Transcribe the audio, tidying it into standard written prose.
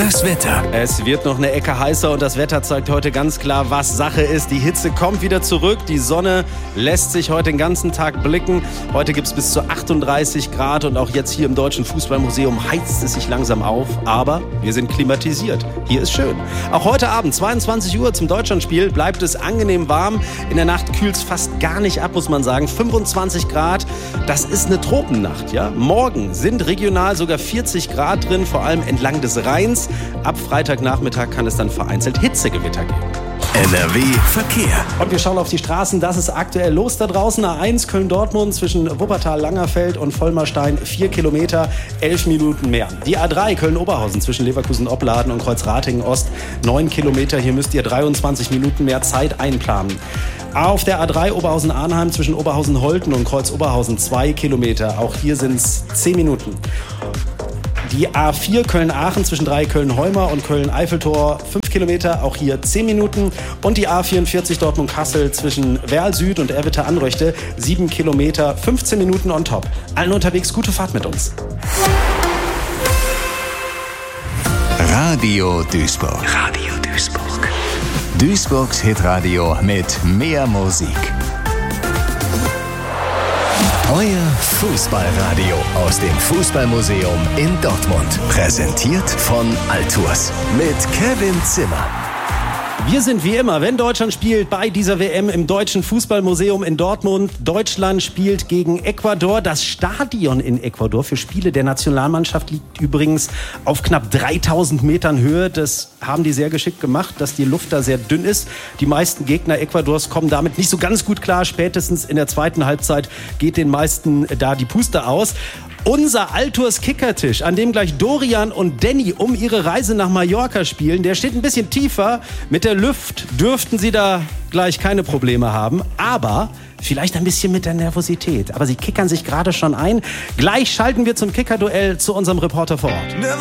Das Wetter. Es wird noch eine Ecke heißer und das Wetter zeigt heute ganz klar, was Sache ist. Die Hitze kommt wieder zurück. Die Sonne lässt sich heute den ganzen Tag blicken. Heute gibt es bis zu 38 Grad und auch jetzt hier im Deutschen Fußballmuseum heizt es sich langsam auf. Aber wir sind klimatisiert. Hier ist schön. Auch heute Abend, 22 Uhr zum Deutschlandspiel, bleibt es angenehm warm. In der Nacht kühlt es fast gar nicht ab, muss man sagen. 25 Grad, das ist eine Tropennacht. Ja? Morgen sind regional sogar 40 Grad drin, vor allem entlang des Rheins. Ab Freitagnachmittag kann es dann vereinzelt Hitzegewitter geben. NRW Verkehr. Und wir schauen auf die Straßen. Das ist aktuell los da draußen. A1 Köln-Dortmund zwischen Wuppertal-Langerfeld und Vollmerstein 4 Kilometer, 11 Minuten mehr. Die A3 Köln-Oberhausen zwischen Leverkusen-Opladen und Kreuzratingen-Ost 9 Kilometer. Hier müsst ihr 23 Minuten mehr Zeit einplanen. Auf der A3 Oberhausen-Arnheim zwischen Oberhausen-Holten und Kreuz-Oberhausen 2 Kilometer. Auch hier sind es 10 Minuten. Die A4 Köln-Aachen zwischen Köln-Heumer und Köln-Eiffeltor 5 Kilometer, auch hier 10 Minuten. Und die A44 Dortmund-Kassel zwischen Werl Süd und Erwitte-Anröchte 7 Kilometer, 15 Minuten on top. Allen unterwegs, gute Fahrt mit uns. Radio Duisburg. Radio Duisburg. Duisburgs Hitradio mit mehr Musik. Euer Fußballradio aus dem Fußballmuseum in Dortmund. Präsentiert von Altours mit Kevin Zimmer. Wir sind wie immer, wenn Deutschland spielt, bei dieser WM im Deutschen Fußballmuseum in Dortmund. Deutschland spielt gegen Ecuador. Das Stadion in Ecuador für Spiele der Nationalmannschaft liegt übrigens auf knapp 3000 Metern Höhe. Das haben die sehr geschickt gemacht, dass die Luft da sehr dünn ist. Die meisten Gegner Ecuadors kommen damit nicht so ganz gut klar. Spätestens in der zweiten Halbzeit geht den meisten da die Puste aus. Unser Altours Kickertisch, an dem gleich Dorian und Danny um ihre Reise nach Mallorca spielen, der steht ein bisschen tiefer. Mit der Luft dürften sie da gleich keine Probleme haben, aber vielleicht ein bisschen mit der Nervosität. Aber sie kickern sich gerade schon ein. Gleich schalten wir zum Kickerduell zu unserem Reporter vor Ort.